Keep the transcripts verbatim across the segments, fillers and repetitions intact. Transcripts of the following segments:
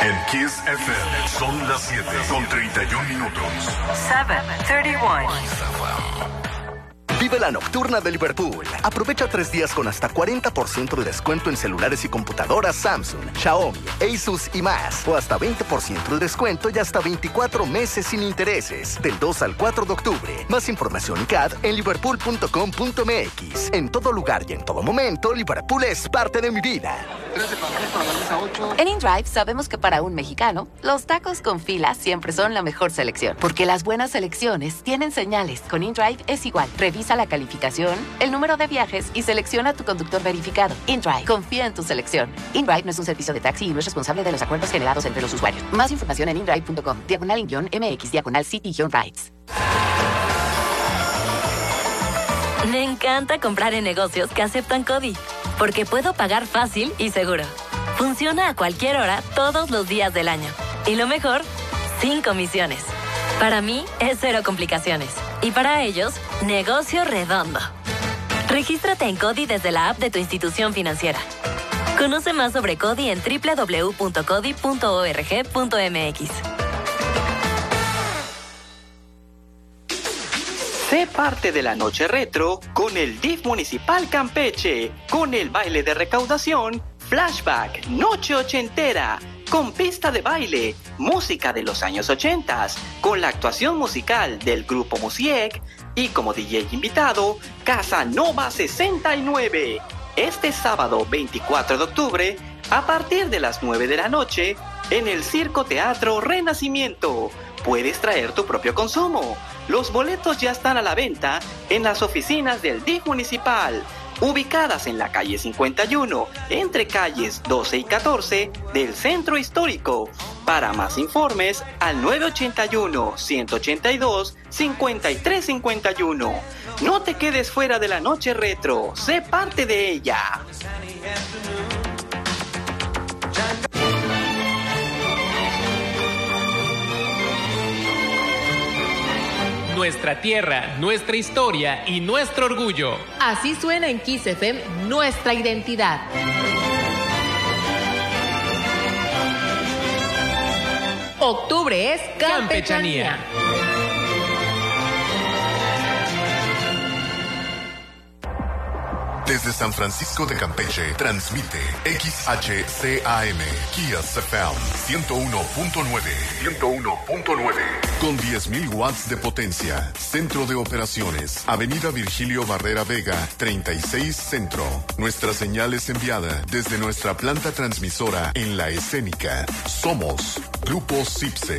En Kiss F M son las siete con treinta y un minutos. siete treinta y uno. Vive la nocturna de Liverpool. Aprovecha tres días con hasta cuarenta por ciento de descuento en celulares y computadoras Samsung, Xiaomi, Asus y más. O hasta veinte por ciento de descuento y hasta veinticuatro meses sin intereses. Del dos al cuatro de octubre. Más información y C A D en liverpool punto com punto m x. En todo lugar y en todo momento, Liverpool es parte de mi vida. En InDrive sabemos que para un mexicano, los tacos con fila siempre son la mejor selección. Porque las buenas selecciones tienen señales. Con InDrive es igual. Revisa la calificación, el número de viajes y selecciona tu conductor verificado. InDrive. Confía en tu selección. InDrive no es un servicio de taxi y no es responsable de los acuerdos generados entre los usuarios. Más información en indrive punto com. Diagonal en guión M X, diagonal City guión Rides. Me encanta comprar en negocios que aceptan CODI, porque puedo pagar fácil y seguro. Funciona a cualquier hora, todos los días del año. Y lo mejor, sin comisiones. Para mí, es cero complicaciones. Y para ellos, negocio redondo. Regístrate en CODI desde la app de tu institución financiera. Conoce más sobre CODI en doble u doble u doble u punto codi punto org punto m x. Sé parte de la noche retro con el D I F Municipal Campeche, con el baile de recaudación, flashback, noche ochentera, con pista de baile, música de los años ochentas, con la actuación musical del grupo Musiec y como D J invitado, Casanova sesenta y nueve. Este sábado veinticuatro de octubre, a partir de las nueve de la noche, en el Circo Teatro Renacimiento. Puedes traer tu propio consumo. Los boletos ya están a la venta en las oficinas del D I F Municipal, ubicadas en la calle cincuenta y uno, entre calles doce y catorce del Centro Histórico. Para más informes, al nueve ochenta y uno, ciento ochenta y dos, cincuenta y tres cincuenta y uno. No te quedes fuera de la noche retro, sé parte de ella. Nuestra tierra, nuestra historia y nuestro orgullo. Así suena en Kiss F M nuestra identidad. Octubre es Campechanía. Desde San Francisco de Campeche, transmite X H C A M, Kiss F M, ciento uno punto nueve. ciento uno punto nueve. Con diez mil watts de potencia. Centro de operaciones. Avenida Virgilio Barrera Vega, treinta y seis Centro. Nuestra señal es enviada desde nuestra planta transmisora en La Escénica. Somos Grupo Cipse.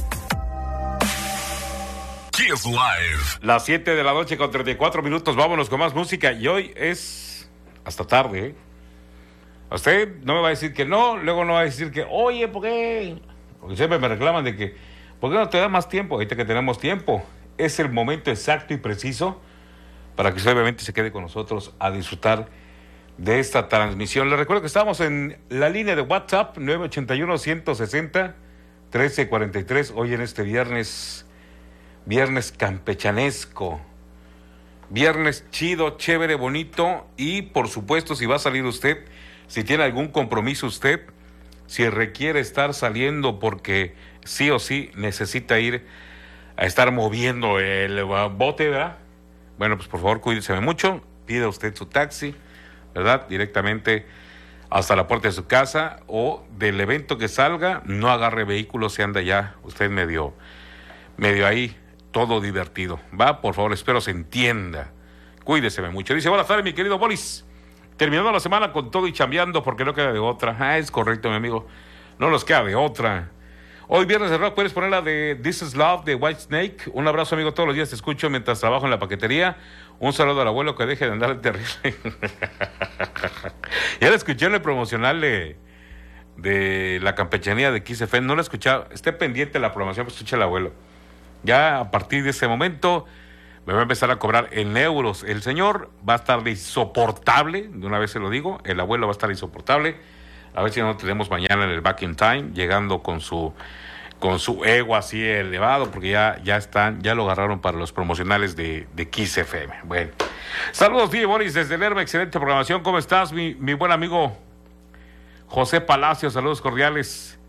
Kiss Live. Las siete de la noche con treinta y cuatro minutos. Vámonos con más música. Y hoy es hasta tarde, ¿eh? A usted no me va a decir que no, luego no va a decir que, oye, ¿por qué? Porque siempre me reclaman de que, ¿por qué no te da más tiempo? Ahorita que tenemos tiempo, es el momento exacto y preciso para que usted obviamente se quede con nosotros a disfrutar de esta transmisión. Les recuerdo que estamos en la línea de WhatsApp nueve ochenta y uno, ciento sesenta, trece cuarenta y tres, hoy en este viernes, viernes campechanesco, viernes chido, chévere, bonito, y por supuesto si va a salir usted, si tiene algún compromiso usted, si requiere estar saliendo porque sí o sí necesita ir a estar moviendo el bote, ¿verdad? Bueno, pues por favor cuídese mucho, pida usted su taxi, ¿verdad? Directamente hasta la puerta de su casa, o del evento que salga, no agarre vehículos si anda ya usted medio, medio ahí, todo divertido, ¿va? Por favor, espero se entienda. Cuídese mucho. Dice, buenas tardes, mi querido Boris. Terminando la semana con todo y chambeando porque no queda de otra. Ah, es correcto, mi amigo. No nos queda de otra. Hoy viernes de rock, puedes poner la de This Is Love de Whitesnake. Un abrazo, amigo, todos los días te escucho mientras trabajo en la paquetería. Un saludo al abuelo que deje de andar de terrible. Ya la escuché en el promocional de, de la campechanía de Kiss F M. No la he escuchado. Esté pendiente de la promoción, pues escucha al abuelo. Ya a partir de ese momento me va a empezar a cobrar en euros. El señor va a estar insoportable, de una vez se lo digo, el abuelo va a estar insoportable. A ver si no lo tenemos mañana en el Back in Time, llegando con su con su ego así elevado, porque ya, ya están, ya lo agarraron para los promocionales de, de Kiss F M. Bueno, saludos, D J Boris, desde Lerma, excelente programación. ¿Cómo estás, mi, mi buen amigo José Palacio? Saludos cordiales.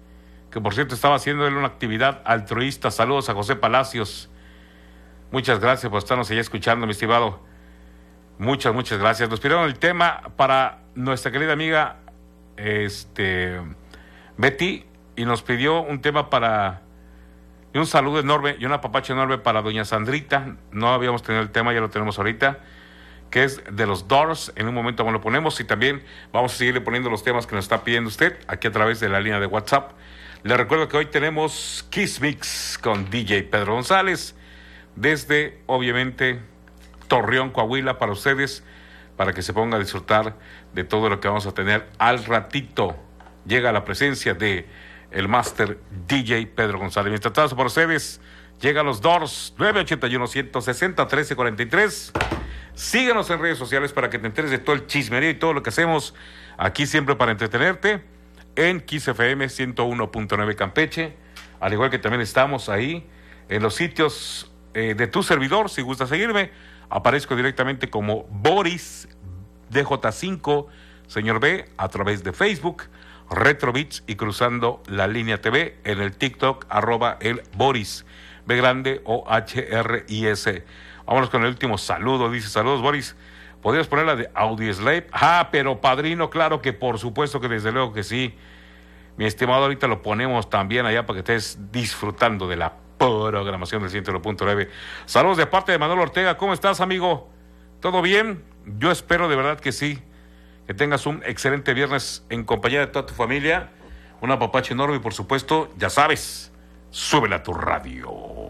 que por cierto estaba haciendo él una actividad altruista. Saludos a José Palacios. Muchas gracias por estarnos allá escuchando, mi estimado. Muchas, muchas gracias. Nos pidieron el tema para nuestra querida amiga este, Betty, y nos pidió un tema para, y un saludo enorme y un apapacho enorme para doña Sandrita. No habíamos tenido el tema, ya lo tenemos ahorita, que es de los Doors. En un momento lo ponemos, y también vamos a seguirle poniendo los temas que nos está pidiendo usted aquí a través de la línea de WhatsApp. Le recuerdo que hoy tenemos Kiss Mix con D J Pedro González desde, obviamente, Torreón, Coahuila, para ustedes, para que se ponga a disfrutar de todo lo que vamos a tener al ratito. Llega la presencia de el máster D J Pedro González. Mientras tanto, por ustedes, llega los Doors. Nueve ochenta y uno, ciento sesenta, trece cuarenta y tres. Síguenos en redes sociales para que te enteres de todo el chismerío y todo lo que hacemos aquí, siempre para entretenerte, en Kiss F M ciento uno punto nueve Campeche, al igual que también estamos ahí en los sitios eh, de tu servidor. Si gusta seguirme, aparezco directamente como Boris D J cinco, señor B, a través de Facebook, Retro Beats, y cruzando la línea T V en el TikTok, arroba el Boris, B grande O H R I S. Vámonos con el último saludo. Dice: saludos, Boris, ¿podrías poner la de Audioslave? Ah, pero padrino, claro que por supuesto que desde luego que sí. Mi estimado, ahorita lo ponemos también allá para que estés disfrutando de la programación del ciento uno punto nueve. Saludos de parte de Manuel Ortega. ¿Cómo estás, amigo? ¿Todo bien? Yo espero de verdad que sí. Que tengas un excelente viernes en compañía de toda tu familia. Un apapacho enorme y, por supuesto, ya sabes, súbela a tu radio.